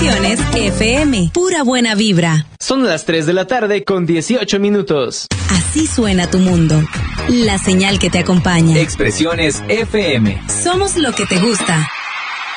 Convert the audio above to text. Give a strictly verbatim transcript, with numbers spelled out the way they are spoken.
Expresiones F M, pura buena vibra. Son las tres de la tarde con dieciocho minutos. Así suena tu mundo. La señal que te acompaña. Expresiones F M. Somos lo que te gusta.